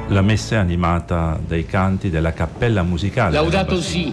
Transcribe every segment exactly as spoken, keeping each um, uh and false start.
La messa è animata dai canti della cappella musicale. Laudato si.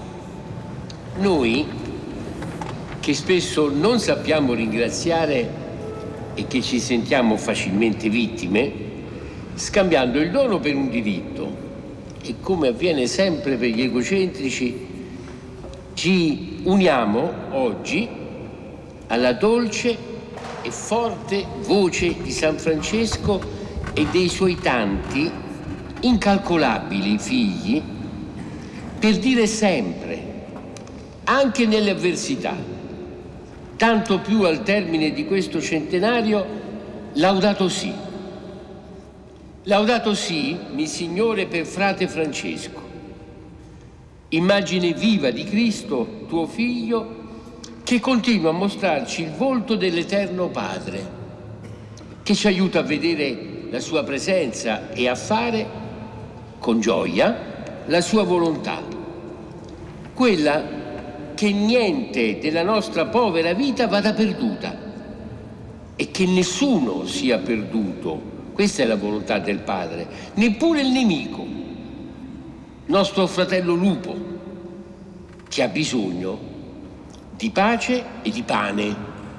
Noi, che spesso non sappiamo ringraziare e che ci sentiamo facilmente vittime, scambiando il dono per un diritto, e come avviene sempre per gli egocentrici, ci uniamo oggi alla dolce e forte voce di San Francesco e dei suoi tanti incalcolabili figli, per dire sempre, anche nelle avversità, tanto più al termine di questo centenario, laudato si. Laudato si, mi Signore, per frate Francesco, immagine viva di Cristo, tuo Figlio, che continua a mostrarci il volto dell'Eterno Padre, che ci aiuta a vedere la sua presenza e a fare con gioia la sua volontà, quella che niente della nostra povera vita vada perduta e che nessuno sia perduto. Questa è la volontà del Padre, neppure il nemico, nostro fratello lupo, che ha bisogno di pace e di pane,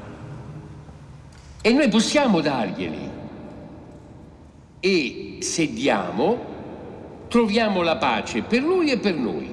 e noi possiamo darglieli. E se diamo, troviamo la pace per lui e per noi.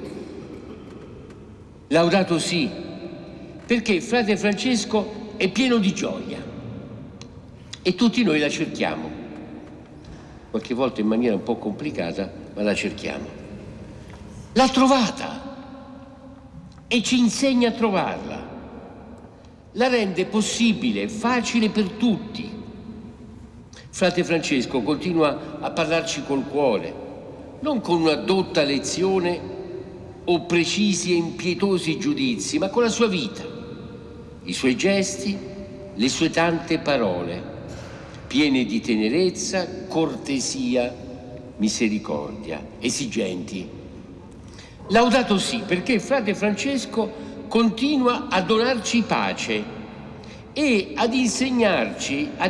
Laudato si, perché frate Francesco è pieno di gioia e tutti noi la cerchiamo, qualche volta in maniera un po' complicata, ma la cerchiamo. L'ha trovata e ci insegna a trovarla, la rende possibile, facile per tutti. Frate Francesco continua a parlarci col cuore, non con una dotta lezione o precisi e impietosi giudizi, ma con la sua vita, i suoi gesti, le sue tante parole, piene di tenerezza, cortesia, misericordia, esigenti. Laudato si, perché frate Francesco continua a donarci pace e ad insegnarci a